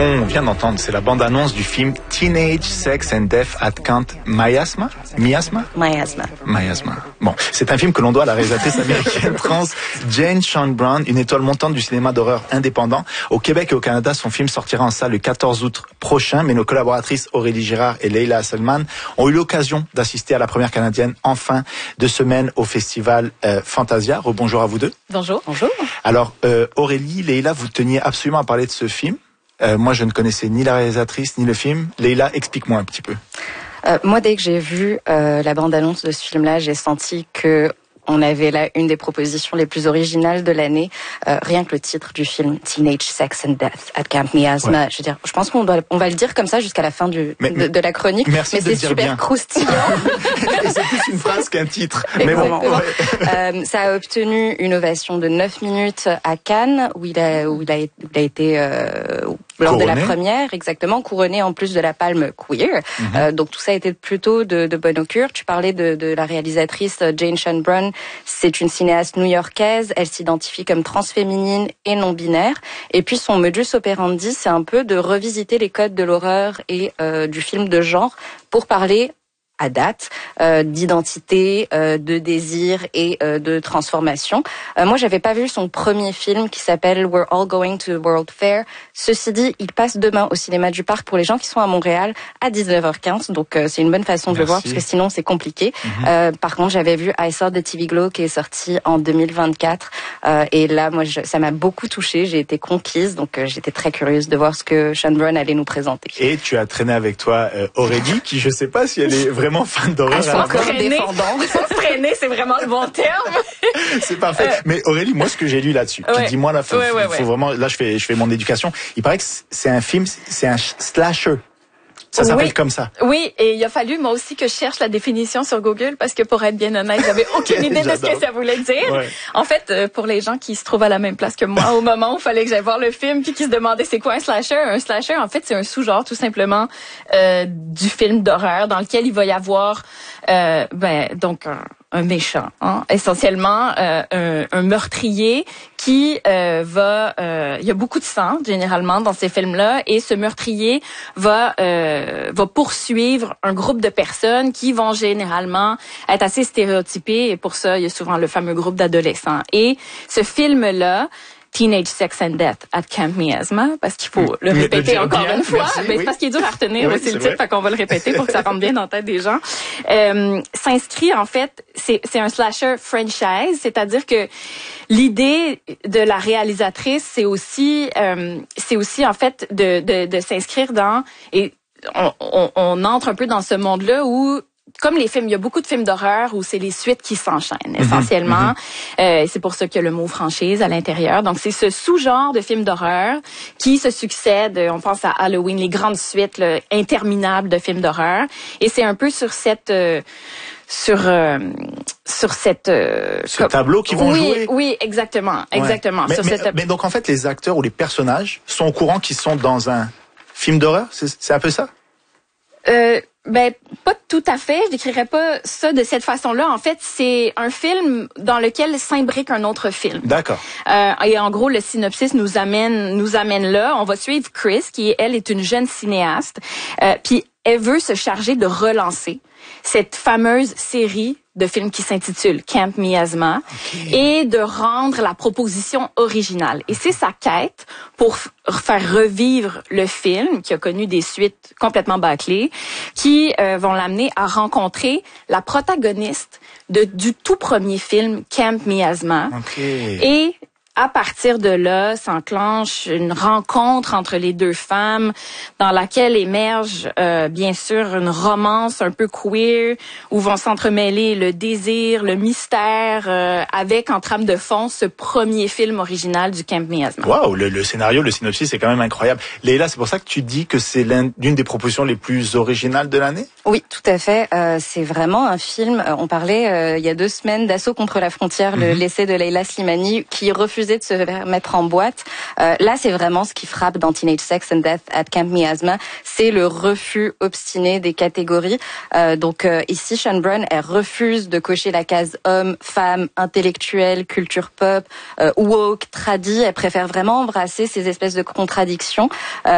qu'on vient d'entendre, c'est la bande-annonce du film Teenage Sex and Death at Camp Miasma. Bon, c'est un film que l'on doit à la réalisatrice américaine trans Jane Sean Brown, une étoile montante du cinéma d'horreur indépendant. Au Québec et au Canada, son film sortira en salle le 14 août prochain, mais nos collaboratrices Aurélie Girard et Leila Hasselman ont eu l'occasion d'assister à la première canadienne en fin de semaine au festival Fantasia. Rebonjour à vous deux. Bonjour. Bonjour. Alors, Aurélie, Leila, vous teniez absolument à parler de ce film. Moi, je ne connaissais ni la réalisatrice ni le film. Leila, explique-moi un petit peu. Moi, dès que j'ai vu la bande-annonce de ce film-là, j'ai senti que on avait là une des propositions les plus originales de l'année. Rien que le titre du film, Teenage Sex and Death at Camp Miasma. Ouais. Je veux dire, je pense qu'on va le dire comme ça jusqu'à la fin de la chronique. Merci mais de c'est dire super bien. Croustillant. Et c'est plus une phrase qu'un titre. Mais bon. Ça a obtenu une ovation de 9 minutes à Cannes, où il a été lors de la première, exactement, couronné en plus de la palme queer. Donc tout ça a été plutôt de bonne augure. Tu parlais de la réalisatrice Jane Sean Brown. C'est une cinéaste new-yorkaise. Elle s'identifie comme transféminine et non-binaire. Et puis son modus operandi, c'est un peu de revisiter les codes de l'horreur et du film de genre pour parler à date, d'identité, de désir et de transformation. Moi, j'avais pas vu son premier film qui s'appelle We're All Going to the World Fair. Ceci dit, il passe demain au cinéma du Parc pour les gens qui sont à Montréal à 19h15. Donc, c'est une bonne façon de le voir parce que sinon, c'est compliqué. Par contre, j'avais vu I Saw the TV Glow qui est sorti en 2024. Et là, moi, ça m'a beaucoup touchée. J'ai été conquise. Donc, j'étais très curieuse de voir ce que Sean Brown allait nous présenter. Et tu as traîné avec toi Aurélie, qui je sais pas si elle est vraiment fan d'horreur. Il faut freiner, c'est vraiment le bon terme. C'est parfait. Mais Aurélie, moi, ce que j'ai lu là-dessus, dis-moi là, faut vraiment, là, je fais mon éducation. Il paraît que c'est un film, c'est un slasher. Ça s'appelle comme ça. Oui, et il a fallu moi aussi que je cherche la définition sur Google parce que pour être bien honnête, j'avais aucune idée de ce que ça voulait dire. Ouais. En fait, pour les gens qui se trouvent à la même place que moi au moment où il fallait que j'aille voir le film puis qui se demandaient c'est quoi un slasher en fait, c'est un sous-genre tout simplement du film d'horreur dans lequel il va y avoir donc un méchant, essentiellement un meurtrier qui il y a beaucoup de sang généralement dans ces films-là et ce meurtrier va poursuivre un groupe de personnes qui vont généralement être assez stéréotypées et pour ça il y a souvent le fameux groupe d'adolescents. Et ce film-là, Teenage Sex and Death at Camp Miasma, parce qu'il faut le répéter encore une fois, mais c'est parce qu'il est dur à retenir aussi le titre, fait qu'on va le répéter pour que ça rentre bien dans la tête des gens. S'inscrit en fait, c'est un slasher franchise, c'est-à-dire que l'idée de la réalisatrice, c'est aussi en fait de s'inscrire dans et on entre un peu dans ce monde-là où comme les films, il y a beaucoup de films d'horreur où c'est les suites qui s'enchaînent essentiellement. C'est pour ça qu'il y a le mot franchise à l'intérieur. Donc c'est ce sous-genre de films d'horreur qui se succèdent. On pense à Halloween, les grandes suites interminables de films d'horreur. Et c'est un peu sur cette ce tableau qu'ils vont jouer. Oui, exactement. Mais donc en fait, les acteurs ou les personnages sont au courant qu'ils sont dans un film d'horreur. C'est un peu ça. Pas tout à fait. Je décrirais pas ça de cette façon-là. En fait, c'est un film dans lequel s'imbrique un autre film. D'accord. Et en gros, le synopsis nous amène là. On va suivre Chris, qui elle est une jeune cinéaste, puis elle veut se charger de relancer cette fameuse série de films qui s'intitule Camp Miasma et de rendre la proposition originale. Et c'est sa quête pour faire revivre le film qui a connu des suites complètement bâclées qui vont l'amener à rencontrer la protagoniste du tout premier film Camp Miasma. Et à partir de là, s'enclenche une rencontre entre les deux femmes dans laquelle émerge bien sûr une romance un peu queer où vont s'entremêler le désir, le mystère avec en trame de fond ce premier film original du Camp Miasma. Waouh, le scénario, le synopsis c'est quand même incroyable. Leila, c'est pour ça que tu dis que c'est l'une des propositions les plus originales de l'année? Oui, tout à fait. C'est vraiment un film. On parlait il y a 2 semaines d'Assaut contre la frontière, l'essai de Leila Slimani qui refusait de se mettre en boîte. Là, c'est vraiment ce qui frappe dans Teenage Sex and Death at Camp Miasma, c'est le refus obstiné des catégories. Donc ici, Sean Brown, elle refuse de cocher la case homme, femme, intellectuel, culture pop, woke, tradi. Elle préfère vraiment embrasser ces espèces de contradictions.